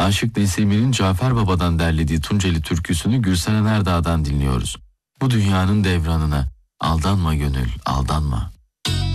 Aşık Nesimi'nin Cafer Baba'dan derlediği Tunceli türküsünü Gülseren Erdağ'dan dinliyoruz. Bu dünyanın devranına aldanma gönül, aldanma.